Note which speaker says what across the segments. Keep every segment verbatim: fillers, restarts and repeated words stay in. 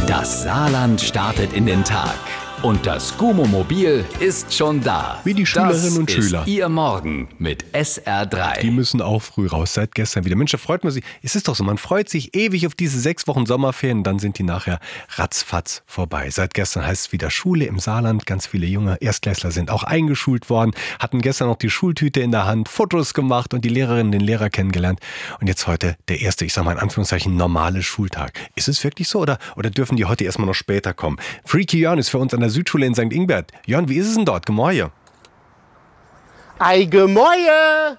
Speaker 1: Das Saarland startet in den Tag. Und das Gummomobil ist schon da.
Speaker 2: Wie die Schülerinnen und
Speaker 1: das
Speaker 2: Schüler.
Speaker 1: Ist Ihr Morgen mit S R drei.
Speaker 2: Die müssen auch früh raus, seit gestern wieder. Mensch, da freut man sich. Es ist doch so, man freut sich ewig auf diese sechs Wochen Sommerferien, dann sind die nachher ratzfatz vorbei. Seit gestern heißt es wieder Schule im Saarland. Ganz viele junge Erstklässler sind auch eingeschult worden, hatten gestern noch die Schultüte in der Hand, Fotos gemacht und die Lehrerinnen, den Lehrer kennengelernt. Und jetzt heute der erste, ich sage mal in Anführungszeichen, normale Schultag. Ist es wirklich so oder, oder dürfen die heute erstmal noch später kommen? Freaky Jörn ist für uns an der Südschule in Sankt Ingbert. Jörn, wie ist es denn dort? Gemäue.
Speaker 3: Ei, Gemäue!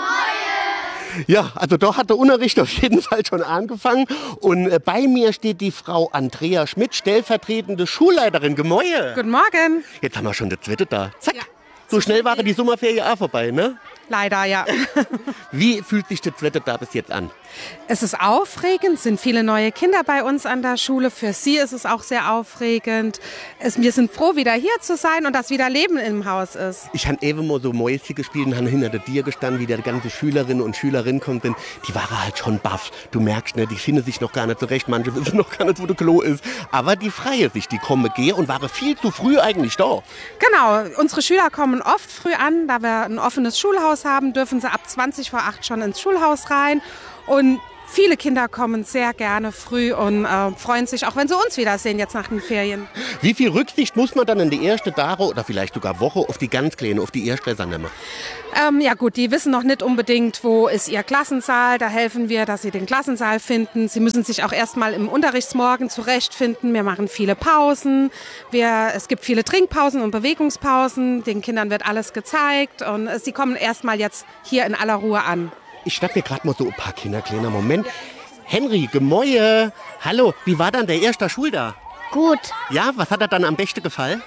Speaker 3: Ja, also da hat der Unterricht auf jeden Fall schon angefangen. Und äh, bei mir steht die Frau Andrea Schmidt, stellvertretende Schulleiterin. Gemäue!
Speaker 4: Guten Morgen.
Speaker 3: Jetzt haben wir schon das Zweite da. Zack!
Speaker 4: Ja.
Speaker 3: So schnell waren die Sommerferien auch vorbei, ne?
Speaker 4: Leider, ja.
Speaker 3: Wie fühlt sich das Wetter da bis jetzt an?
Speaker 4: Es ist aufregend, es sind viele neue Kinder bei uns an der Schule. Für sie ist es auch sehr aufregend. Es, wir sind froh, wieder hier zu sein und dass wieder Leben im Haus ist.
Speaker 3: Ich habe eben mal so Mäuschen gespielt und habe hinter dir gestanden, wie die ganze Schülerinnen und Schülerinnen kommen sind. Die waren halt schon baff. Du merkst, ne, die finden sich noch gar nicht zurecht. Manche wissen noch gar nicht, wo der Klo ist. Aber die freuen sich, die kommen gehen und waren viel zu früh eigentlich da.
Speaker 4: Genau, unsere Schüler kommen oft früh an. Da wir ein offenes Schulhaus haben, dürfen sie ab zwanzig vor acht schon ins Schulhaus rein. Und viele Kinder kommen sehr gerne früh und äh, freuen sich, auch wenn sie uns wiedersehen jetzt nach den Ferien.
Speaker 3: Wie viel Rücksicht muss man dann in die ersten Tage oder vielleicht sogar Woche auf die ganz Kleinen, auf die Erstklässler nehmen?
Speaker 4: Ähm, ja gut, die wissen noch nicht unbedingt, wo ist ihr Klassensaal. Da helfen wir, dass sie den Klassensaal finden. Sie müssen sich auch erstmal im Unterrichtsmorgen zurechtfinden. Wir machen viele Pausen. Wir, es gibt viele Trinkpausen und Bewegungspausen. Den Kindern wird alles gezeigt und äh, sie kommen erstmal jetzt hier in aller Ruhe an.
Speaker 3: Ich schnapp mir gerade mal so ein paar Kinder, kleiner Moment. Henry, Gemäue, hallo, wie war dann der erste Schultag?
Speaker 5: Gut,
Speaker 3: Ja, was hat dir dann am besten gefallen?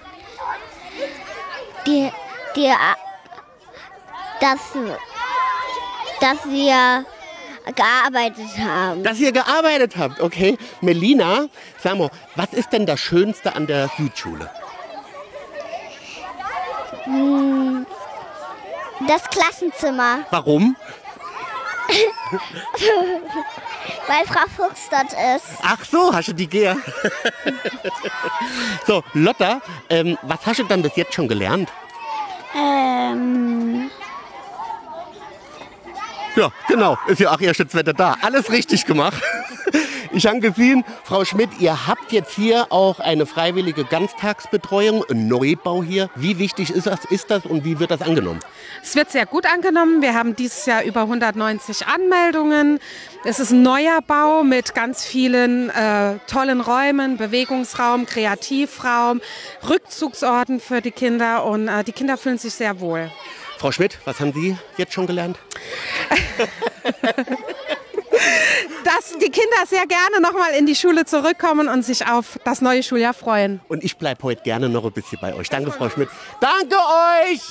Speaker 5: die, die, äh, dass, dass wir gearbeitet haben.
Speaker 3: Dass ihr gearbeitet habt, okay. Melina, sag mal, was ist denn das Schönste an der Südschule?
Speaker 5: Das Klassenzimmer,
Speaker 3: Warum?
Speaker 5: weil Frau Fuchs dort ist.
Speaker 3: Ach so, hast du die Geher. So, Lotta, ähm, was hast du dann bis jetzt schon gelernt?
Speaker 5: Ähm,
Speaker 3: Ja, genau, ist ja auch erst das Wetter da. Alles richtig gemacht. Ich habe gesehen, Frau Schmidt, ihr habt jetzt hier auch eine freiwillige Ganztagsbetreuung, einen Neubau hier. Wie wichtig ist das, ist das und wie wird das angenommen?
Speaker 4: Es wird sehr gut angenommen. Wir haben dieses Jahr über hundertneunzig Anmeldungen. Es ist ein neuer Bau mit ganz vielen äh, tollen Räumen, Bewegungsraum, Kreativraum, Rückzugsorten für die Kinder und äh, die Kinder fühlen sich sehr wohl.
Speaker 3: Frau Schmidt, was haben Sie jetzt schon gelernt?
Speaker 4: Dass die Kinder sehr gerne nochmal in die Schule zurückkommen und sich auf das neue Schuljahr freuen.
Speaker 3: Und ich bleibe heute gerne noch ein bisschen bei euch. Danke, Frau Schmidt. Danke euch!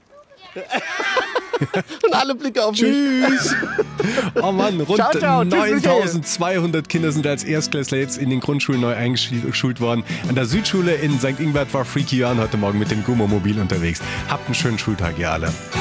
Speaker 3: Und alle Blicke auf mich.
Speaker 2: Tschüss. Oh Mann, rund
Speaker 3: Ciao, ciao. Tschüss,
Speaker 2: neuntausendzweihundert Kinder sind als Erstklässler jetzt in den Grundschulen neu eingeschult worden. An der Südschule in Sankt Ingbert war Freaky Jörn heute Morgen mit dem Gummomobil unterwegs. Habt einen schönen Schultag, ihr alle.